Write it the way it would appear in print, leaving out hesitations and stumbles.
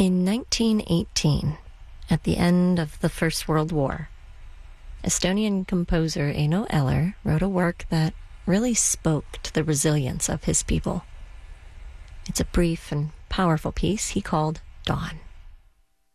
In 1918, at the end of the First World War, Estonian composer Eino Eller wrote a work that really spoke to the resilience of his people. It's a brief and powerful piece he called Dawn.